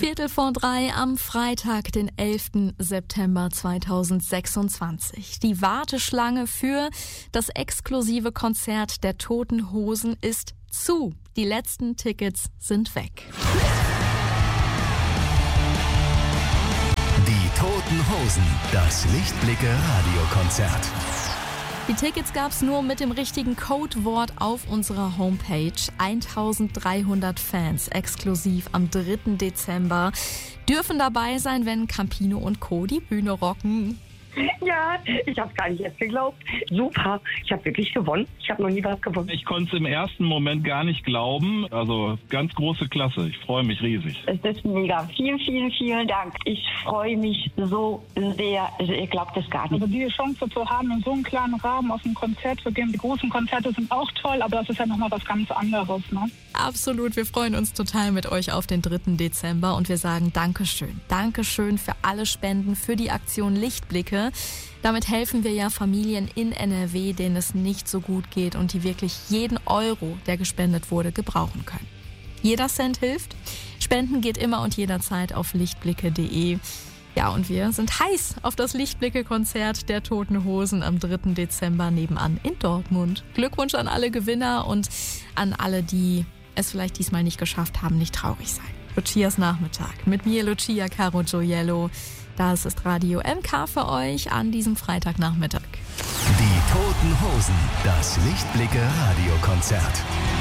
2:15 am Freitag, den 11. September 2026. Die Warteschlange für das exklusive Konzert der Toten Hosen ist zu. Die letzten Tickets sind weg. Die Toten Hosen, das Lichtblicke-Radiokonzert. Die Tickets gab's nur mit dem richtigen Codewort auf unserer Homepage. 1300 Fans exklusiv am 3. Dezember dürfen dabei sein, wenn Campino und Co. die Bühne rocken. Ja, ich habe gar nicht erst geglaubt. Super, ich habe wirklich gewonnen. Ich habe noch nie was gewonnen. Ich konnte es im ersten Moment gar nicht glauben. Also ganz große Klasse. Ich freue mich riesig. Es ist mega. Vielen Dank. Ich freue mich so sehr. Ihr glaubt es gar nicht. Also die Chance zu haben, in so einem kleinen Rahmen auf ein Konzert zu gehen. Die großen Konzerte sind auch toll, aber das ist ja nochmal was ganz anderes, ne? Absolut, wir freuen uns total mit euch auf den 3. Dezember und wir sagen Dankeschön. Dankeschön für alle Spenden, für die Aktion Lichtblicke. Damit helfen wir ja Familien in NRW, denen es nicht so gut geht und die wirklich jeden Euro, der gespendet wurde, gebrauchen können. Jeder Cent hilft. Spenden geht immer und jederzeit auf lichtblicke.de. Ja, und wir sind heiß auf das Lichtblicke-Konzert der Toten Hosen am 3. Dezember nebenan in Dortmund. Glückwunsch an alle Gewinner und an alle, die es vielleicht diesmal nicht geschafft haben, nicht traurig sein. Lucias Nachmittag mit mir, Lucia Caro Gioiello. Das ist Radio MK für euch an diesem Freitagnachmittag. Die Toten Hosen, das Lichtblicke-Radiokonzert.